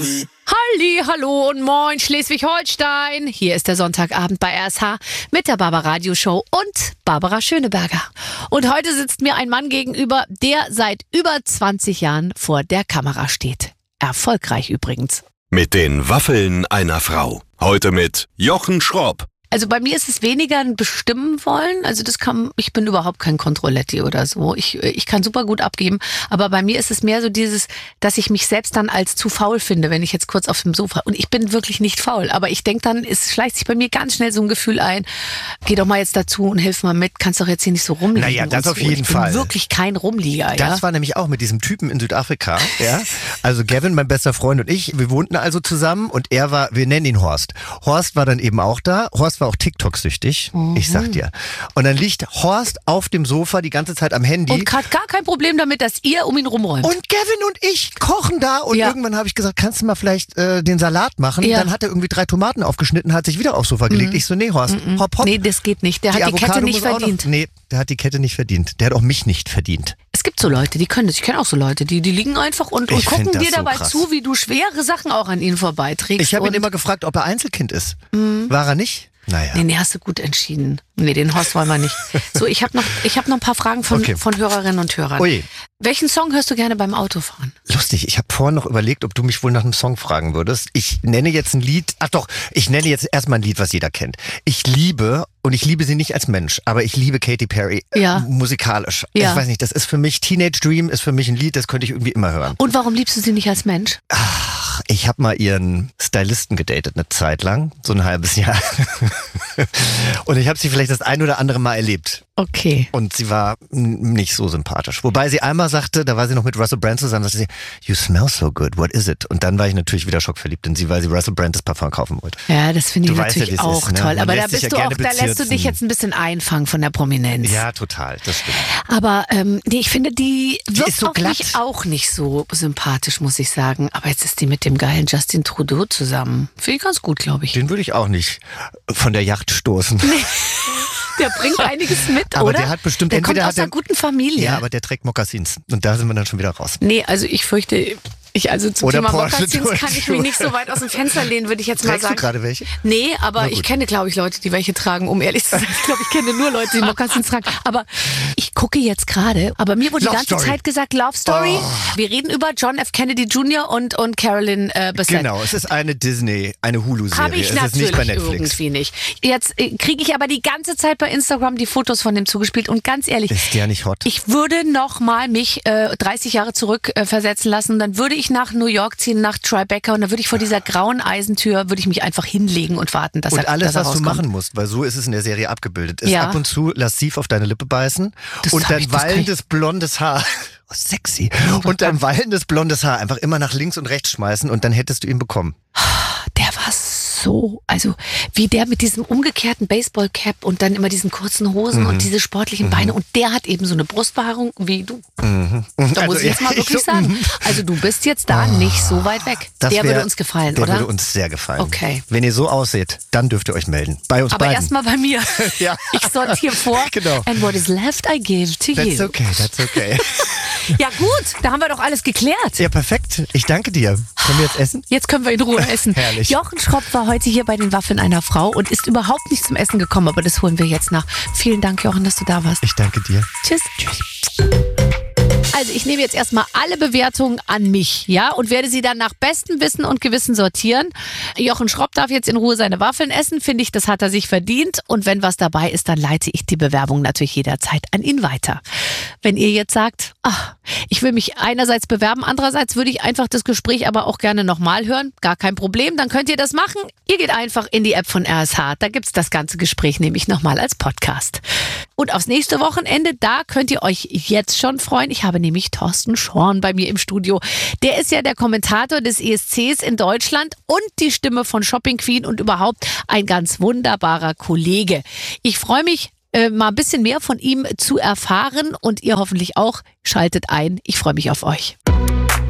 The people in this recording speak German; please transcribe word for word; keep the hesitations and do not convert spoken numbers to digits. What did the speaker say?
Halli, hallo und moin Schleswig-Holstein. Hier ist der Sonntagabend bei R S H mit der Barbara Radio Show und Barbara Schöneberger. Und heute sitzt mir ein Mann gegenüber, der seit über zwanzig Jahren vor der Kamera steht. Erfolgreich übrigens. Mit den Waffeln einer Frau. Heute mit Jochen Schropp. Also bei mir ist es weniger ein Bestimmen wollen. Also das kann, ich bin überhaupt kein Kontrolletti oder so. Ich, ich kann super gut abgeben. Aber bei mir ist es mehr so dieses, dass ich mich selbst dann als zu faul finde, wenn ich jetzt kurz auf dem Sofa. Und ich bin wirklich nicht faul. Aber ich denke dann, es schleicht sich bei mir ganz schnell so ein Gefühl ein. Geh doch mal jetzt dazu und hilf mal mit. Kannst doch jetzt hier nicht so rumliegen. Naja, das auf so. jeden ich bin Fall. Wirklich kein Rumlieger. Das ja? war nämlich auch mit diesem Typen in Südafrika. Ja? Also Gavin, mein bester Freund und ich, wir wohnten also zusammen und er war, wir nennen ihn Horst. Horst war dann eben auch da. Horst war auch TikTok-süchtig. Mhm. Ich sag dir. Und dann liegt Horst auf dem Sofa die ganze Zeit am Handy. Und hat gar kein Problem damit, dass ihr um ihn rumräumt. Und Gavin und ich kochen da und ja. irgendwann habe ich gesagt, kannst du mal vielleicht äh, den Salat machen? Ja. Dann hat er irgendwie drei Tomaten aufgeschnitten, hat sich wieder aufs Sofa gelegt. Mhm. Ich so, nee Horst, mhm. hopp, hopp. Nee, das geht nicht. Der die hat die Avocado Kette nicht verdient. Noch, nee, der hat die Kette nicht verdient. Der hat auch mich nicht verdient. Es gibt so Leute, die können das. Ich kenne auch so Leute, die, die liegen einfach und, und gucken dir dabei so zu, wie du schwere Sachen auch an ihnen vorbeiträgst. Ich habe ihn immer gefragt, ob er Einzelkind ist. Mhm. War er nicht? Naja. Nee, nee, hast du gut entschieden. Nee, den Horst wollen wir nicht. So, ich habe noch, ich hab noch ein paar Fragen von, okay. von Hörerinnen und Hörern. Ui. Welchen Song hörst du gerne beim Autofahren? Lustig, ich habe vorhin noch überlegt, ob du mich wohl nach einem Song fragen würdest. Ich nenne jetzt ein Lied, ach doch, ich nenne jetzt erstmal ein Lied, was jeder kennt. Ich liebe, und ich liebe sie nicht als Mensch, aber ich liebe Katy Perry ja. musikalisch. Ja. Ich weiß nicht, das ist für mich, Teenage Dream ist für mich ein Lied, das könnte ich irgendwie immer hören. Und warum liebst du sie nicht als Mensch? Ach, ich habe mal ihren Stylisten gedatet eine Zeit lang, so ein halbes Jahr. Und ich habe sie vielleicht das ein oder andere Mal erlebt. Okay. Und sie war nicht so sympathisch. Wobei sie einmal sagte, da war sie noch mit Russell Brand zusammen, sagte sie, you smell so good, what is it? Und dann war ich natürlich wieder schockverliebt in sie, weil sie Russell Brand das Parfum kaufen wollte. Ja, das finde ich du natürlich weißt ja, auch ist, ne? toll. Man Aber da lässt sich bist ja du auch, gerne da lässt du dich bezirzen. jetzt ein bisschen einfangen von der Prominenz. Ja, total, das stimmt. Aber ähm, nee, ich finde, die, die wirkt ist so auf glatt. mich auch nicht so sympathisch, muss ich sagen. Aber jetzt ist die mit dem geilen Justin Trudeau zusammen. Finde ich ganz gut, glaube ich. Den würde ich auch nicht von der Yacht stoßen. Nee. Der bringt einiges mit, aber oder? Der hat bestimmt der entweder kommt aus hat einer guten Familie. Ja, aber der trägt Mokassins. Und da sind wir dann schon wieder raus. Nee, also ich fürchte, ich also zum Oder Thema Porsche Mokassins kann ich mich nicht so weit aus dem Fenster lehnen, würde ich jetzt mal Trägst sagen. du gerade welche? Nee, aber ich kenne, glaube ich, Leute, die welche tragen, um ehrlich zu sein. Ich glaube, ich kenne nur Leute, die Mokassins tragen. Aber ich gucke jetzt gerade, aber mir wurde Love die ganze Story. Zeit gesagt, Love Story. Oh. Wir reden über John F. Kennedy Junior und, und Carolyn äh, Bessette. Genau, es ist eine Disney, eine Hulu-Serie. Habe ich es natürlich ist nicht bei Netflix. irgendwie nicht. Jetzt äh, kriege ich aber die ganze Zeit bei Instagram die Fotos von dem zugespielt und ganz ehrlich, ist der nicht hot? Ich würde noch mal mich äh, dreißig Jahre zurück äh, versetzen lassen, dann würde ich nach New York ziehen, nach Tribeca und dann würde ich vor dieser grauen Eisentür, würde ich mich einfach hinlegen und warten, dass und er alles, dass er was rauskommt. du machen musst, weil so ist es in der Serie abgebildet, ist Ja. ab und zu lassiv auf deine Lippe beißen Das und hab dein ich- das kann wallendes blondes Haar, oh, sexy, und dein wallendes blondes Haar einfach immer nach links und rechts schmeißen und dann hättest du ihn bekommen. Der war so, also wie der mit diesem umgekehrten Baseballcap und dann immer diesen kurzen Hosen Mhm. und diese sportlichen Mhm. Beine und der hat eben so eine Brustbehaarung wie du. Mhm. Da Also, muss ich jetzt mal ich wirklich so, sagen. mhm. Also du bist jetzt da Oh, nicht so weit weg. Das Der wär- würde uns gefallen, der oder? würde uns sehr gefallen. Okay. Wenn ihr so ausseht, dann dürft ihr euch melden. Bei uns Aber beiden. erstmal bei mir. Ja. Ich sortiere vor. Genau. And what is left I give to That's you. okay, that's okay. Ja gut, da haben wir doch alles geklärt. Ja, perfekt. Ich danke dir. Können wir jetzt essen? Jetzt können wir in Ruhe essen. Herrlich. Jochen Schropp war heute hier bei den Waffeln einer Frau und ist überhaupt nicht zum Essen gekommen, aber das holen wir jetzt nach. Vielen Dank, Jochen, dass du da warst. Ich danke dir. Tschüss. Also ich nehme jetzt erstmal alle Bewertungen an mich, ja, und werde sie dann nach bestem Wissen und Gewissen sortieren. Jochen Schropp darf jetzt in Ruhe seine Waffeln essen, finde ich, das hat er sich verdient. Und wenn was dabei ist, dann leite ich die Bewerbung natürlich jederzeit an ihn weiter. Wenn ihr jetzt sagt, ach, ich will mich einerseits bewerben, andererseits würde ich einfach das Gespräch aber auch gerne nochmal hören, gar kein Problem, dann könnt ihr das machen. Ihr geht einfach in die App von R S H, da gibt's das ganze Gespräch nämlich nochmal als Podcast. Und aufs nächste Wochenende, da könnt ihr euch jetzt schon freuen. Ich habe nämlich Thorsten Schorn bei mir im Studio. Der ist ja der Kommentator des E S Cs in Deutschland und die Stimme von Shopping Queen und überhaupt ein ganz wunderbarer Kollege. Ich freue mich, äh, mal ein bisschen mehr von ihm zu erfahren und ihr hoffentlich auch. Schaltet ein. Ich freue mich auf euch.